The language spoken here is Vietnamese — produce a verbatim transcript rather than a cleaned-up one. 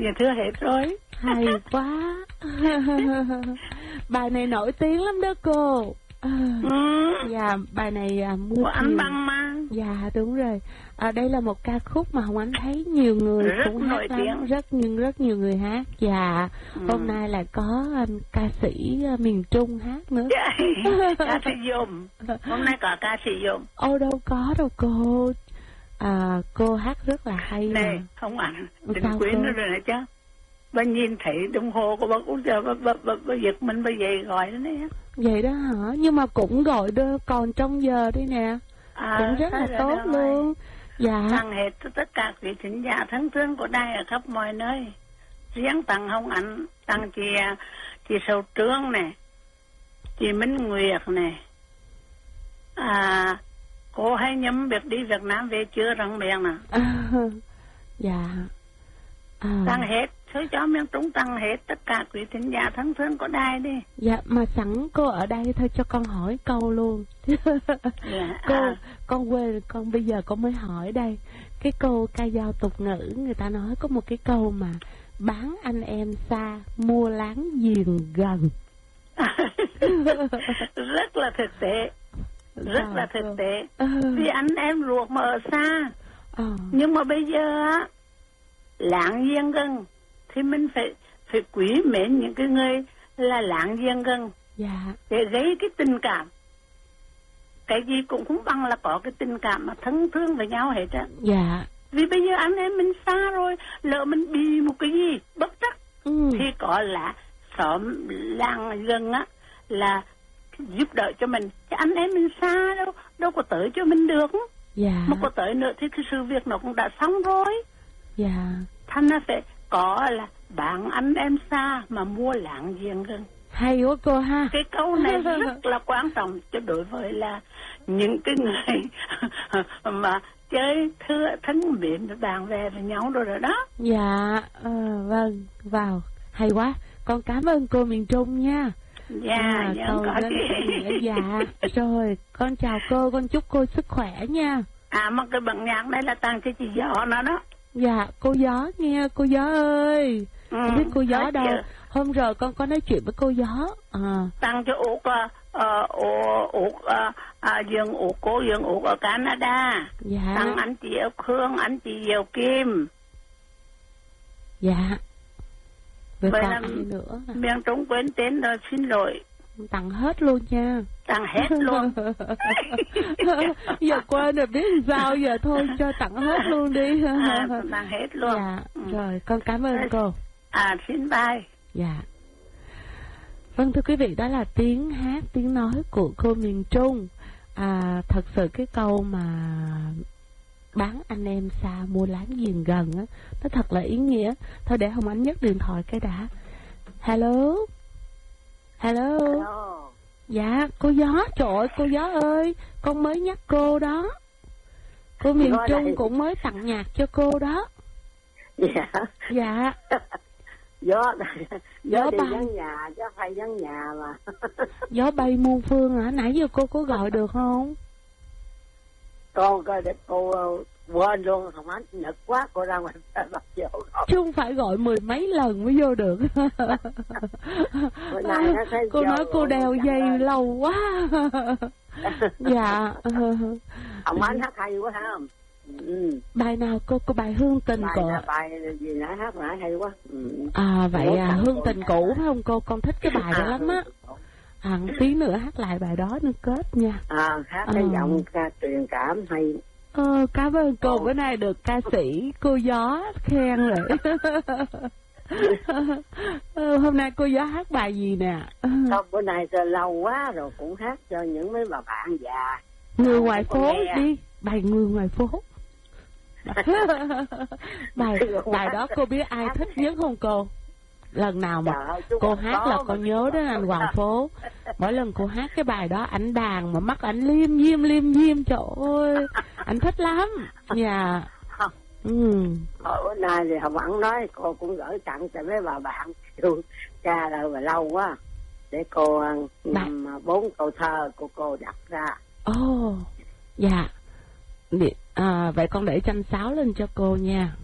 Dạ thưa hết rồi. Hay quá. Bài này nổi tiếng lắm đó cô. À, ừ. Dạ bài này à, mưa của anh chiều. Bằng mà. Dạ đúng rồi. À, đây là một ca khúc mà Hồng Ánh thấy nhiều người rất cũng hát lắm, tiếng. rất nhưng rất nhiều người hát. Dạ ừ. Hôm nay lại có um, ca sĩ uh, miền Trung hát nữa. Dạ. Ca sĩ Dùm. Hôm nay có ca sĩ Dùm. Ô đâu có đâu cô. À, cô hát rất là hay. Này mà. không ảnh đừng Sao quên cô? nó rồi này chứ. Bà nhìn thấy đồng hồ của bà cũng chờ bà, bà, bà, bà giật mình bà dậy gọi nó này. Vậy đó hả? Nhưng mà cũng gọi đơ còn trong giờ đi nè. À, cũng rất là tốt luôn. Dạ. Tặng hết tất cả quý thính giả thân thương của đài ở khắp mọi nơi. Riêng tặng Hồng Ánh, tặng chị chị Sầu Trương này, chị Minh Nguyệt này. À, cô hay nhắm việc đi Việt Nam về chưa răng miệng nè. À, dạ. À. Tặng hết, thôi cho miền Trung tặng hết tất cả quý thính giả thân thương của đài đi. Dạ, mà sẵn cô ở đây thôi cho con hỏi câu luôn. Dạ, cô, à. con quên, con bây giờ con mới hỏi đây. Cái câu ca dao tục ngữ người ta nói có một cái câu mà bán anh em xa, mua láng giềng gần. Rất là thực tế. Rất Sao là thực cô? tế. À. Vì anh em ruột mà ở xa. À. Nhưng mà bây giờ á, láng giềng gần thì mình phải phải quý mến những cái người là láng giềng gần. Dạ. Để gây cái tình cảm. Cái gì cũng không bằng là có cái tình cảm mà thân thương với nhau hết á. Dạ. Vì bây giờ anh em mình xa rồi, lỡ mình bị một cái gì bất trắc ừ. thì có là xóm làng gần á là giúp đỡ cho mình. Chứ anh em mình xa đâu đâu có tới cho mình được. Dạ. Mà có tới nữa thì cái sự việc nó cũng đã xong rồi. Dạ. Thành ra phải có là bạn anh em xa mà mua láng giềng gần. Hay quá cô ha. Cái câu này rất là quan trọng cho đối với là những cái người mà chơi thưa thân mến với bạn bè với nhau rồi đó đó. Dạ, à, vâng, vào, hay quá. Con cảm ơn cô miền Trung nha. Dạ, à, dạ có chị. Dạ, rồi, con chào cô, con chúc cô sức khỏe nha. À, mà cái bản nhạc này là tặng cho chị Gió nó đó. Dạ, cô Gió nghe, cô Gió ơi. Ừ, không biết cô Gió đâu. chưa? Hôm rồi con có nói chuyện với cô Gió. À. Tặng cho Út, uh, Út, uh, Dương Út, cô Dương Út ở Canada. Dạ. Tặng anh chị Ốc Hương, anh chị Diệu Kim. Dạ. Vậy vậy còn là ai nữa? miền Trung quên tên rồi, xin lỗi. Tặng hết luôn nha. Tặng hết luôn. Giờ quên rồi biết sao giờ, thôi cho tặng hết luôn đi. À, tặng hết luôn. Dạ, ừ. Rồi con cảm ơn cô. À, xin bye. Dạ. Vâng thưa quý vị, đó là tiếng hát, tiếng nói của cô miền Trung. À, thật sự cái câu mà bán anh em xa mua láng giềng gần á, nó thật là ý nghĩa. Thôi để Hồng Ánh nhấc điện thoại cái đã. Hello. Hello. Hello. Dạ, cô Gió, trời ơi cô Gió ơi, con mới nhắc cô đó. Cô miền Nói Trung này. cũng mới tặng nhạc cho cô đó. Dạ. Dạ. Gió, gió, gió bay vắng nhà, gió hay vắng nhà mà. Gió bay muôn phương hả? Nãy giờ cô có gọi được không? Con coi để cô quên luôn, không anh nực quá, cô ra ngoài bắt vô. Chứ không phải gọi mười mấy lần mới vô được. Cô nói cô đeo dây ơi. Lâu quá. Dạ. Ông anh hát hay quá hả? Ừ. Bài nào cô? Cô bài Hương Tình bài của bài gì nãy hát nãy hay quá. Ừ. À vậy à, Hương Tình cũ phải không cô? Con thích cái bài đó lắm á. À, tí nữa hát lại bài đó nữa kết nha. À, hát cái à. Giọng ca truyền cảm hay. Ờ, cảm ơn cô, bữa nay được ca sĩ cô Gió khen rồi. ờ, hôm nay cô Gió hát bài gì nè? Không, bữa nay lâu quá rồi cũng hát cho những mấy bà bạn già. Người ngoài phố đi, bài Người Ngoài Phố. bài bài đó cô biết ai thích nhất không cô? Lần nào mà ơi, cô hát là con nhớ đến anh Hoàng Phố. Mỗi lần cô hát cái bài đó, ảnh đàn mà mắt ảnh liêm diêm liêm diêm, trời ơi, ảnh thích lắm. Dạ. Ừ. Hồi bữa nay thì Hồng Ẩn nói cô cũng gửi tặng cho mấy bà bạn cha đâu mà lâu quá, để cô làm bốn câu thơ của cô đặt ra. Ồ, oh, dạ. À, vậy con để tranh sáo lên cho cô nha.